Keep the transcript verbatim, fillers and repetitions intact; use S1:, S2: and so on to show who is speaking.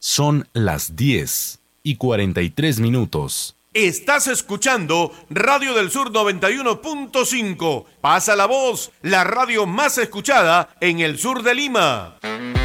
S1: Son las diez y cuarenta y tres minutos.
S2: Estás escuchando Radio del Sur noventa y uno punto cinco. Pasa la voz, la radio más escuchada en el sur de Lima.